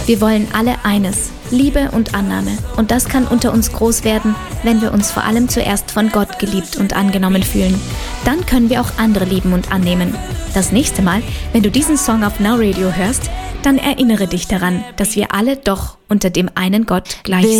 Wir wollen alle eines, Liebe und Annahme. Und das kann unter uns groß werden, wenn wir uns vor allem zuerst von Gott geliebt und angenommen fühlen. Dann können wir auch andere lieben und annehmen. Das nächste Mal, wenn du diesen Song auf Now Radio hörst, dann erinnere dich daran, dass wir alle doch unter dem einen Gott gleich sind.